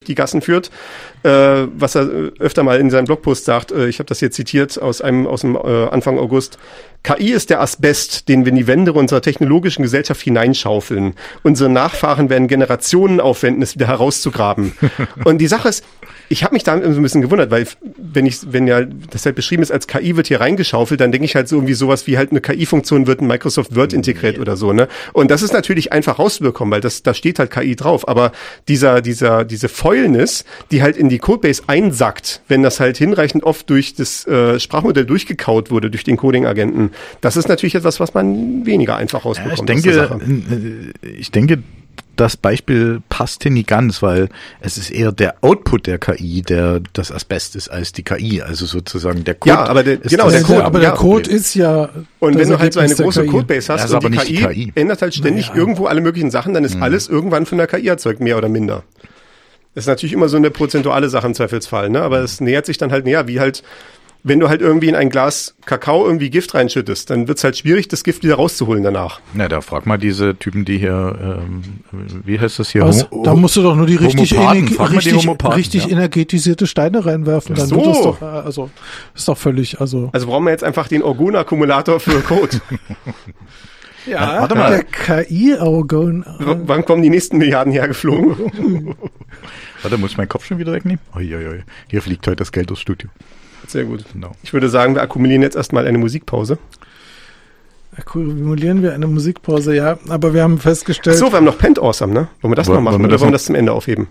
die Gassen führt, was er öfter mal in seinem Blogpost sagt, ich habe das hier zitiert aus dem Anfang August: KI ist der Asbest, den wir in die Wände unserer technologischen Gesellschaft hineinschaufeln. Unsere Nachfahren werden Generationen aufwenden, es wieder herauszugraben. Und die Sache ist, ich habe mich da so ein bisschen gewundert, weil wenn ja das halt beschrieben ist als KI wird hier reingeschaufelt, dann denke ich halt so irgendwie sowas wie halt eine KI-Funktion wird in Microsoft Word integriert oder so, ne? Und das ist natürlich einfach rauszubekommen, weil da steht halt KI drauf. Aber diese Fäulnis, die halt in die Codebase einsackt, wenn das halt hinreichend oft durch das Sprachmodell durchgekaut wurde, durch den Coding-Agenten, das ist natürlich etwas, was man weniger einfach rausbekommt. Ich denke, das Beispiel passt hier nicht ganz, weil es ist eher der Output der KI, der das Asbest ist, als die KI. Also sozusagen der Code. Ja, aber der Code ist ja. Und wenn du halt so eine große Codebase hast und die KI ändert halt ständig irgendwo alle möglichen Sachen, dann ist alles irgendwann von der KI erzeugt, mehr oder minder. Das ist natürlich immer so eine prozentuale Sache im Zweifelsfall, ne? Aber es nähert sich dann halt näher, wie halt, wenn du halt irgendwie in ein Glas Kakao irgendwie Gift reinschüttest, dann wird's halt schwierig, das Gift wieder rauszuholen danach. Na, da frag mal diese Typen, die hier, wie heißt das hier? Da musst du doch nur die richtig Homopathen, energetisierte Steine reinwerfen. Dann wird das doch, ist doch völlig, Also brauchen wir jetzt einfach den Orgon-Akkumulator für Code. Ja, warte mal. Der KI-Orgon. Wann kommen die nächsten Milliarden hergeflogen? Warte, muss ich meinen Kopf schon wieder wegnehmen? Oi. Hier fliegt heute das Geld durchs Studio. Sehr gut. Genau. Ich würde sagen, wir akkumulieren jetzt erstmal eine Musikpause. Akkumulieren wir eine Musikpause, ja. Aber wir haben festgestellt... So, wir haben noch Pent Awesome, ne? Wollen wir das noch machen oder wollen wir das zum Ende aufheben?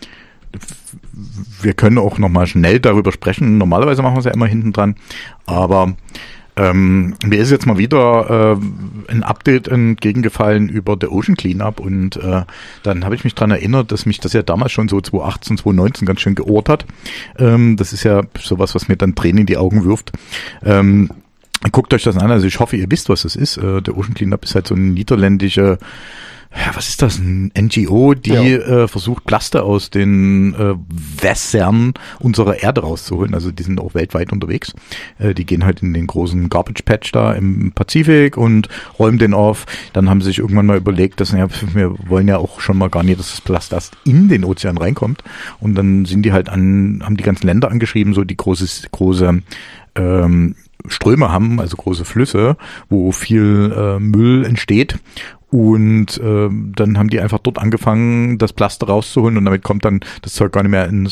Wir können auch noch mal schnell darüber sprechen. Normalerweise machen wir es ja immer hinten dran. Aber mir ist jetzt mal wieder ein Update entgegengefallen über The Ocean Cleanup und dann habe ich mich dran erinnert, dass mich das ja damals schon so 2018, 2019 ganz schön geohrt hat. Das ist ja sowas, was mir dann Tränen in die Augen wirft. Guckt euch das an, also ich hoffe, ihr wisst, was das ist. The Ocean Cleanup ist halt so eine niederländische, was ist das, ein NGO, die versucht, Plaste aus den Wässern unserer Erde rauszuholen. Also die sind auch weltweit unterwegs. Die gehen halt in den großen Garbage Patch da im Pazifik und räumen den auf. Dann haben sie sich irgendwann mal überlegt, dass wir wollen ja auch schon mal gar nicht, dass das Plast erst in den Ozean reinkommt. Und dann sind die halt haben die ganzen Länder angeschrieben, so die große Ströme haben, also große Flüsse, wo viel Müll entsteht. Und dann haben die einfach dort angefangen, das Plaste rauszuholen und damit kommt dann das Zeug gar nicht mehr in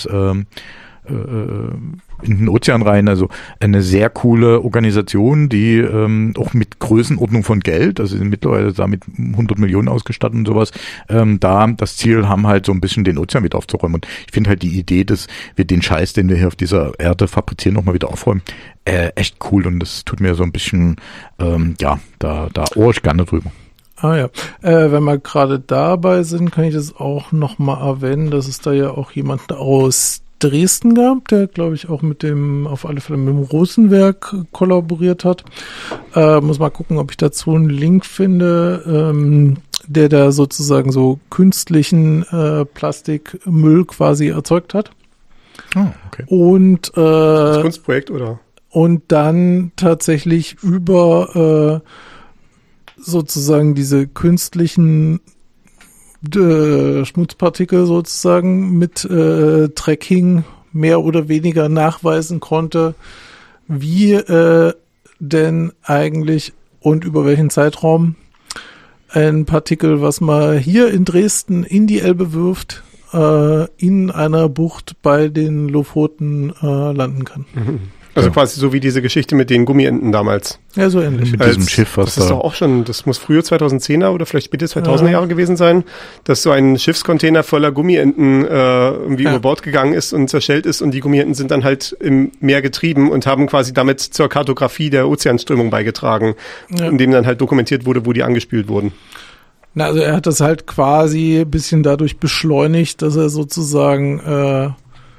den Ozean rein. Also eine sehr coole Organisation, die auch mit Größenordnung von Geld, also sind mittlerweile da mit 100 Millionen ausgestattet und sowas, da das Ziel haben halt so ein bisschen den Ozean wieder aufzuräumen. Und ich finde halt die Idee, dass wir den Scheiß, den wir hier auf dieser Erde fabrizieren, nochmal wieder aufräumen, echt cool und das tut mir so ein bisschen, da ohr ich gerne drüber. Wenn wir gerade dabei sind, kann ich das auch nochmal erwähnen, dass es da ja auch jemanden aus Dresden gab, der, glaube ich, auch auf alle Fälle mit dem Rosenwerk kollaboriert hat. Muss mal gucken, ob ich dazu einen Link finde, der da sozusagen so künstlichen Plastikmüll quasi erzeugt hat. Oh, okay. Und das Kunstprojekt, oder? Und dann tatsächlich über sozusagen diese künstlichen Schmutzpartikel sozusagen mit Tracking mehr oder weniger nachweisen konnte, wie denn eigentlich und über welchen Zeitraum ein Partikel, was man hier in Dresden in die Elbe wirft, in einer Bucht bei den Lofoten landen kann. Mhm. Also quasi so wie diese Geschichte mit den Gummienten damals. Ja, so ähnlich. Mit diesem Schiff, was das ist doch auch schon, das muss früher 2010er oder vielleicht später 2000er Jahre gewesen sein, dass so ein Schiffscontainer voller Gummienten irgendwie über Bord gegangen ist und zerschellt ist und die Gummienten sind dann halt im Meer getrieben und haben quasi damit zur Kartografie der Ozeanströmung beigetragen, indem dann halt dokumentiert wurde, wo die angespült wurden. Na, also er hat das halt quasi ein bisschen dadurch beschleunigt, dass er sozusagen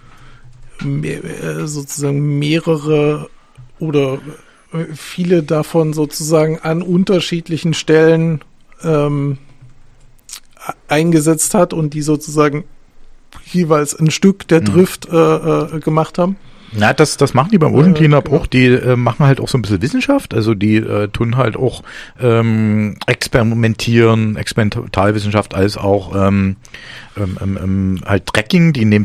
mehrere oder viele davon sozusagen an unterschiedlichen Stellen eingesetzt hat und die sozusagen jeweils ein Stück der Drift gemacht haben. Na, das machen die beim Ocean Cleanup auch. Die machen halt auch so ein bisschen Wissenschaft. Also die tun halt auch experimentieren, Experimentalwissenschaft als auch halt Tracking. Die nehmen